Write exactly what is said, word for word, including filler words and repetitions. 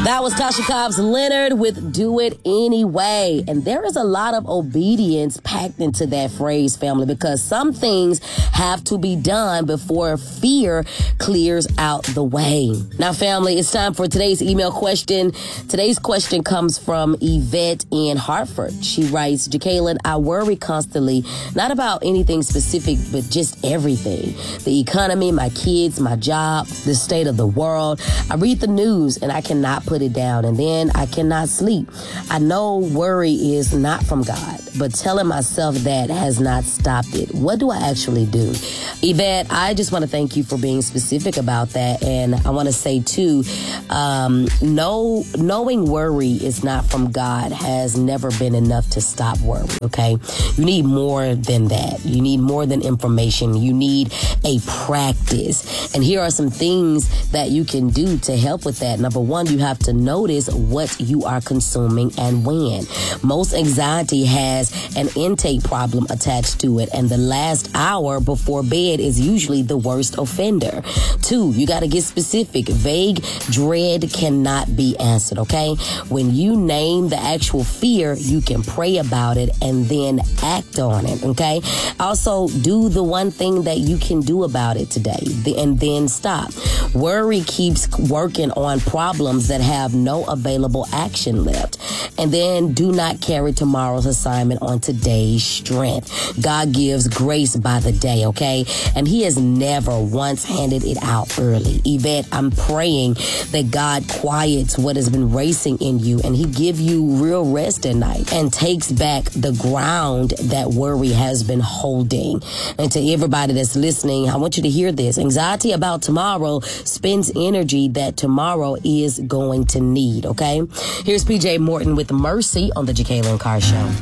That was Tasha Cobbs Leonard with Do It Anyway. And there is a lot of obedience packed into that phrase, family, because some things have to be done before fear clears out the way. Now, family, it's time for today's email question. Today's question comes from Yvette in Hartford. She writes, Jacqueline, I worry constantly, not about anything specific, but just everything. The economy, my kids, my job, the state of the world. I read the news and I cannot put it down, and then I cannot sleep. I know worry is not from God, but telling myself that has not stopped it. What do I actually do? Yvette, I just want to thank you for being specific about that. And I want to say, too, um, know, knowing worry is not from God has never been enough to stop worry, okay? You need more than that. You need more than information. You need a practice. And here are some things that you can do to help with that. Number one, you have to notice what you are consuming and when. Most anxiety has an intake problem attached to it, and the last hour before bed is usually the worst offender. Two, you got to get specific. Vague dread cannot be answered, okay? When you name the actual fear, you can pray about it and then act on it, okay? Also, do the one thing that you can do about it today, and then stop. Worry keeps working on problems that have no available action left. And then do not carry tomorrow's assignment on today's strength. God gives grace by the day, okay? And he has never once handed it out early. Yvette, I'm praying that God quiets what has been racing in you, and he give you real rest at night and takes back the ground that worry has been holding. And to everybody that's listening, I want you to hear this. Anxiety about tomorrow spends energy that tomorrow is going to need, okay? Here's P J Morton with Mercy on the Jacqueline Carr Show.